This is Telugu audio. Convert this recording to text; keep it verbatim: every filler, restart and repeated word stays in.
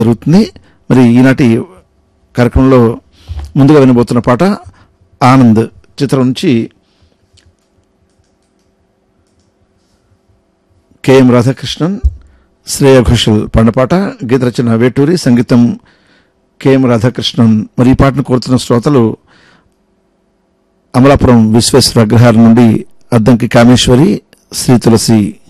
జరుగుతుంది. మరి ఈనాటి కార్యక్రమంలో ముందుగా వినబోతున్న పాట ఆనంద్ చిత్రం నుంచి కెఎం రాధాకృష్ణన్, శ్రేయ ఘోషల్ పాడిన పాట. గీత రచన వేటూరి, సంగీతం కెఎం రాధాకృష్ణన్. మరి ఈ పాటను కోరుతున్న శ్రోతలు అమలాపురం విశ్వేశ్వర అగ్రహారం నుండి అద్దంకి కామేశ్వరి, శ్రీ తులసి.